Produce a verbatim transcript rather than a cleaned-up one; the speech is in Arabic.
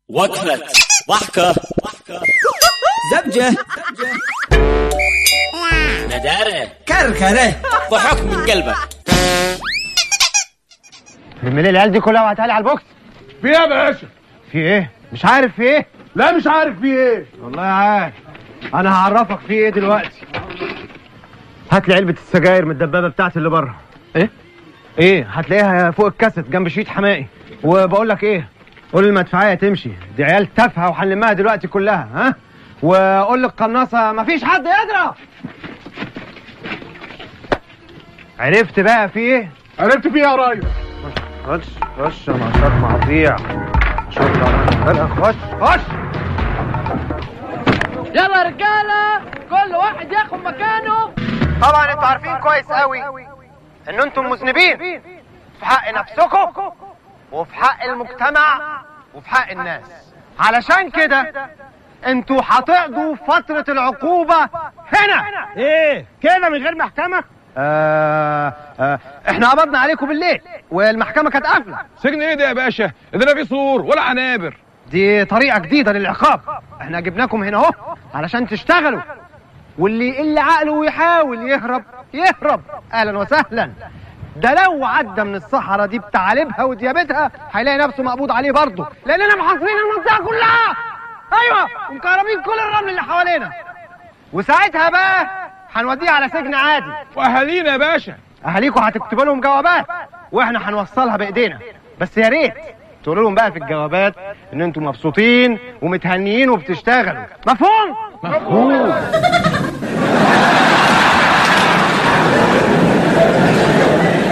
وقفة ضحكة زبجة ندارة كركرة ضحك من قلبك. لم لي العيال دي كلها وهاتها على البوكس. في ايه يا باشا؟ في ايه؟ مش عارف في ايه؟ لا مش عارف في ايه. والله عارف. انا هعرفك في ايه دلوقتي. هات لي علبة السجاير من الدبابة بتاعتي اللي بره. ايه؟ ايه؟ هتلاقيها فوق الكاسيت جنب شيت حمائي. وبقول لك ايه؟ قول المدفعية تمشي، دي عيال تافهة وهنلمها دلوقتي كلها، ها؟ وقول للقناصة مفيش حد يضرب. عرفت بقى في ايه؟ عرفت في ايه يا ريس؟ خش خش يا نشاط مقاطيع. خش خش يلا يا رجاله، كل واحد ياخد مكانه. طبعا انتوا عارفين كويس قوي ان انتم مذنبين في حق نفسكم وفي حق المجتمع وفي حق الناس. علشان كده انتوا هتقضوا فترة العقوبة هنا. ايه كده من غير محكمة؟ آه آه احنا قبضنا عليكم بالليل والمحكمة كانت قافلة. سجن ايه ده يا باشا؟ ده لا في سور ولا عنابر. دي طريقة جديدة للعقاب. احنا جبناكم هنا اهو علشان تشتغلوا، واللي اللي عقله يحاول يهرب يهرب. اهلا وسهلا. ده لو عدى من الصحراء دي بتعالبها وديابتها هيلاقي نفسه مقبوض عليه برضه، لاننا محاصرين المنطقة كلها. ايوه، ومكهربين كل الرمل اللي حوالينا. وساعتها بقى هنوديه على سجن عادي. واهالينا يا باشا؟ اهاليكم هتكتبوا لهم جوابات واحنا هنوصلها بايدينا. بس يا ريت تقولوا لهم بقى في الجوابات ان انتم مبسوطين ومتهنيين وبتشتغلوا. مفهوم؟ مفهوم.